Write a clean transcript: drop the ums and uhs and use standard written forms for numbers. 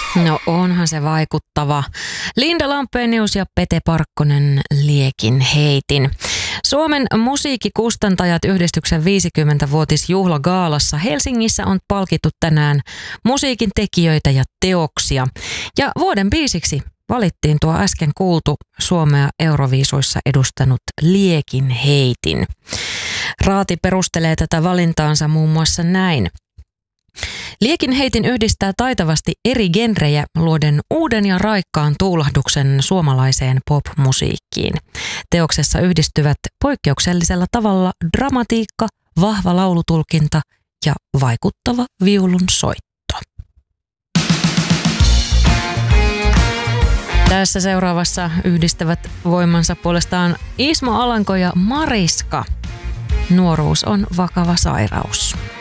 No onhan se vaikuttava. Linda Lampenius ja Pete Parkkonen Liekin heitin. Suomen musiikkikustantajat yhdistyksen 50-vuotisjuhlagaalassa Helsingissä on palkittu tänään musiikin tekijöitä ja teoksia. Ja vuoden biisiksi valittiin tuo äsken kuultu Suomea Euroviisuissa edustanut Liekin heitin. Raati perustelee tätä valintaansa muun muassa näin. Liekin heitin yhdistää taitavasti eri genrejä luoden uuden ja raikkaan tuulahduksen suomalaiseen pop-musiikkiin. Teoksessa yhdistyvät poikkeuksellisella tavalla dramatiikka, vahva laulutulkinta ja vaikuttava viulun soitto. Tässä seuraavassa yhdistävät voimansa puolestaan Ismo Alanko ja Mariska. Nuoruus on vakava sairaus.